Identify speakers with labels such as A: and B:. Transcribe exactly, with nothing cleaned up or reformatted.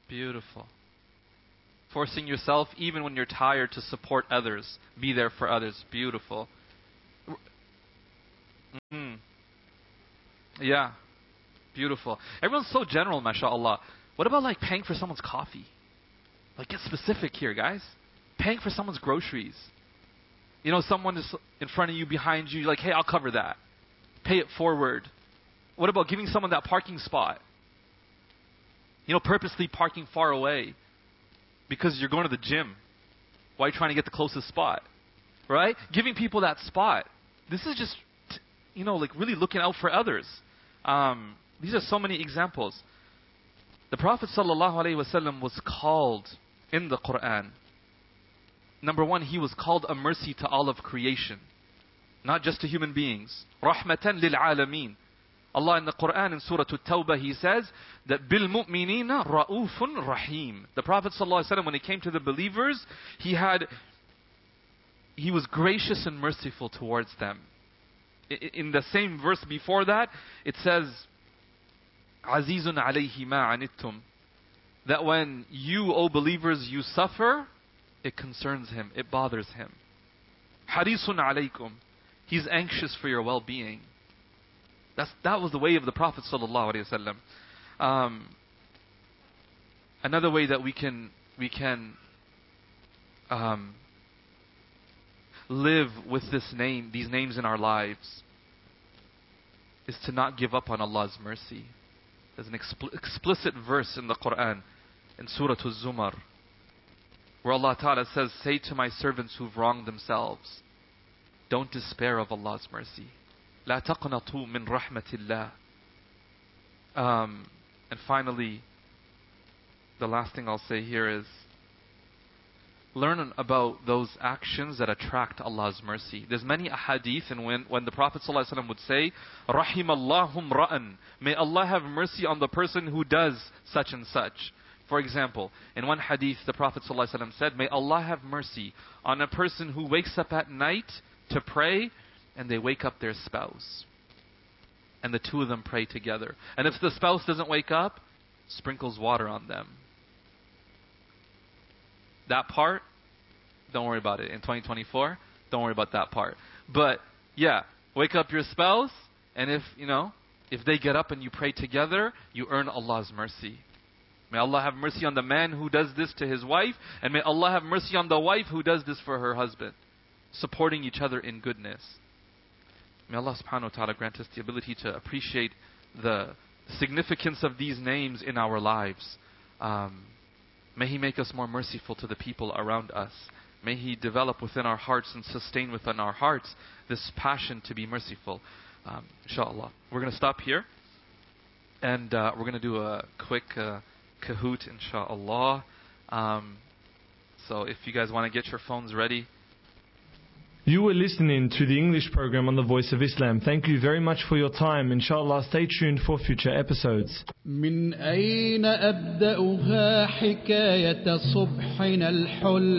A: Beautiful. Forcing yourself, even when you're tired, to support others. Be there for others. Beautiful. Mm. Yeah. Beautiful. Everyone's so general, mashallah. What about like paying for someone's coffee? Like, get specific here, guys. Paying for someone's groceries. You know, someone is in front of you, behind you, you're like, hey, I'll cover that. Pay it forward. What about giving someone that parking spot? You know, purposely parking far away because you're going to the gym. Why are you trying to get the closest spot? Right? Giving people that spot. This is just, you know, like really looking out for others. Um, these are so many examples. The Prophet ﷺ was called in the Quran. Number one, he was called a mercy to all of creation. Not just to human beings. Rahmatan lil alameen. Allah in the Quran in Surah At-Tawbah, He says that bil mu'minina ra'ufun rahim. The Prophet ﷺ, when he came to the believers, he had, he was gracious and merciful towards them. In the same verse before that, it says, Azizun alayhi ma anittum. That when you, O believers, you suffer, it concerns Him, it bothers Him. Harisun alaykum. He's anxious for your well-being. That's, that was the way of the Prophet ﷺ. Um, another way that we can we can um, live with this name, these names in our lives, is to not give up on Allah's mercy. There's an expl- explicit verse in the Quran, in Surah Al-Zumar, where Allah Ta'ala says, say to my servants who've wronged themselves, don't despair of Allah's mercy. لا تقنطوا من رحمة الله. Um, and finally, the last thing I'll say here is, learn about those actions that attract Allah's mercy. There's many ahadith, and when, when the Prophet ﷺ would say, رَحِمَ اللَّهُ امْرَأً, may Allah have mercy on the person who does such and such. For example, in one hadith, the Prophet ﷺ said, may Allah have mercy on a person who wakes up at night to pray, and they wake up their spouse. And the two of them pray together. And if the spouse doesn't wake up, sprinkles water on them. That part, don't worry about it. In twenty twenty-four, don't worry about that part. But, yeah, wake up your spouse, and if, you know, if they get up and you pray together, you earn Allah's mercy. May Allah have mercy on the man who does this to his wife, and may Allah have mercy on the wife who does this for her husband. Supporting each other in goodness. May Allah subhanahu wa ta'ala grant us the ability to appreciate the significance of these names in our lives. Um, may He make us more merciful to the people around us. May He develop within our hearts and sustain within our hearts this passion to be merciful. Um, inshallah. We're going to stop here. And uh, we're going to do a quick uh, kahoot, inshallah. Um, so if you guys want to get your phones ready.
B: You were listening to the English program on the Voice of Islam. Thank you very much for your time. Inshallah, stay tuned for future episodes.
C: من أين أبدأها حكاية صبحنا الحل